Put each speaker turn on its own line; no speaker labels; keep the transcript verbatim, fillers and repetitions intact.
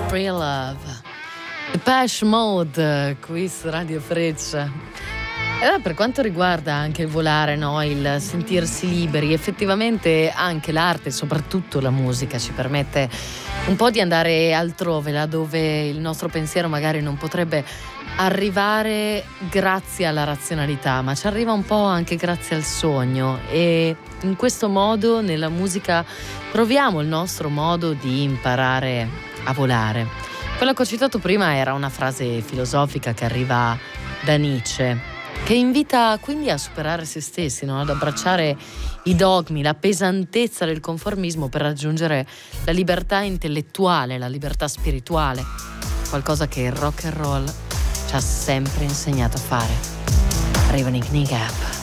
Real Love. Depeche Mode qui su Radio Freccia. E allora, per quanto riguarda anche il volare, no? Il sentirsi liberi, effettivamente anche l'arte, soprattutto la musica, ci permette un po' di andare altrove, là dove il nostro pensiero magari non potrebbe arrivare grazie alla razionalità, ma ci arriva un po' anche grazie al sogno, e in questo modo nella musica troviamo il nostro modo di imparare a volare. Quello che ho citato prima era una frase filosofica che arriva da Nietzsche, che invita quindi a superare se stessi, no? Ad abbracciare i dogmi, la pesantezza del conformismo per raggiungere la libertà intellettuale, la libertà spirituale, qualcosa che il rock and roll ci ha sempre insegnato a fare. Arrivano i Knickerbocker.